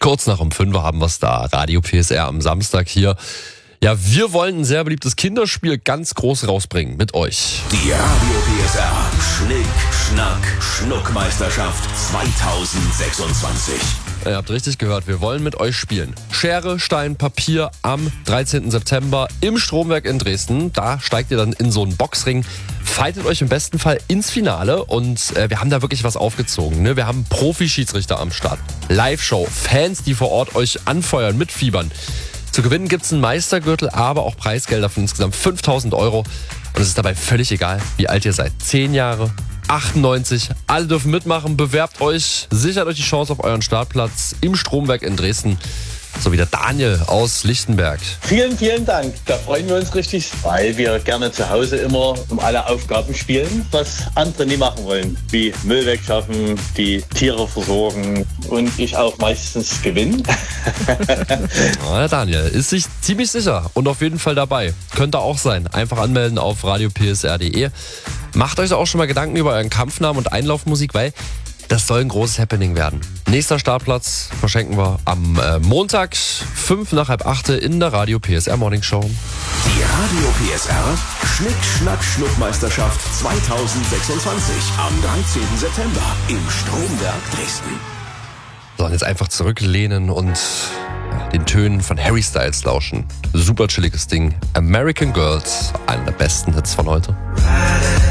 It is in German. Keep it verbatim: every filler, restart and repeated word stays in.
Kurz nach um fünf haben wir es da. Radio P S R am Samstag hier. Ja, wir wollen ein sehr beliebtes Kinderspiel ganz groß rausbringen mit euch. Die Radio P S R Schnick, Schnack, Schnuckmeisterschaft zweitausendsechsundzwanzig. Ihr habt richtig gehört, wir wollen mit euch spielen. Schere, Stein, Papier am dreizehnten September im Stromwerk in Dresden. Da steigt ihr dann in so einen Boxring, fightet euch im besten Fall ins Finale und äh, wir haben da wirklich was aufgezogen. Ne? Wir haben Profi-Schiedsrichter am Start, Live-Show, Fans, die vor Ort euch anfeuern, mitfiebern. Zu gewinnen gibt es einen Meistergürtel, aber auch Preisgelder von insgesamt fünftausend Euro. Und es ist dabei völlig egal, wie alt ihr seid. zehn Jahre, achtundneunzig, alle dürfen mitmachen. Bewerbt euch, sichert euch die Chance auf euren Startplatz im Stromwerk in Dresden. So wie der Daniel aus Lichtenberg. Vielen, vielen Dank. Da freuen wir uns richtig, weil wir gerne zu Hause immer um alle Aufgaben spielen, was andere nie machen wollen. Wie Müll wegschaffen, die Tiere versorgen und ich auch meistens gewinne. Ja, der Daniel ist sich ziemlich sicher und auf jeden Fall dabei. Könnte auch sein. Einfach anmelden auf radio p s r punkt d e. Macht euch auch schon mal Gedanken über euren Kampfnamen und Einlaufmusik, weil das soll ein großes Happening werden. Nächster Startplatz verschenken wir am äh, Montag, fünf nach halb acht in der Radio P S R Morning Show. Die Radio P S R Schnick, Schnack, Schnuckmeisterschaft zweitausendsechsundzwanzig am dreizehnten September im Stromwerk Dresden. So, und jetzt einfach zurücklehnen und ja, den Tönen von Harry Styles lauschen. Super chilliges Ding. American Girls, einer der besten Hits von heute.